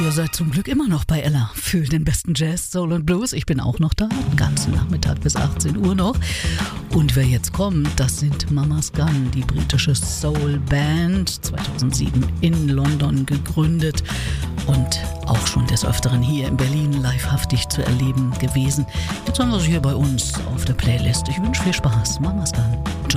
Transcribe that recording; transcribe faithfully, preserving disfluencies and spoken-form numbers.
Ihr seid zum Glück immer noch bei Ella für den besten Jazz, Soul und Blues. Ich bin auch noch da, den ganzen Nachmittag bis achtzehn Uhr noch. Und wer jetzt kommt, das sind Mama's Gun, die britische Soul-Band, zweitausendsieben in London gegründet und auch schon des Öfteren hier in Berlin livehaftig zu erleben gewesen. Jetzt haben wir sie hier bei uns auf der Playlist. Ich wünsche viel Spaß. Mama's Gun. Joy.